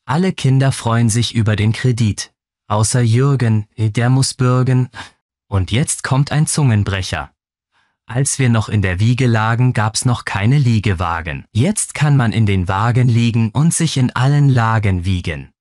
Alle Kinder freuen sich über den Kredit. Außer Jürgen, der muss bürgen. Und jetzt kommt ein Zungenbrecher. Als wir noch in der Wiege lagen, gab's noch keine Liegewagen. Jetzt kann man in den Wagen liegen und sich in allen Lagen wiegen.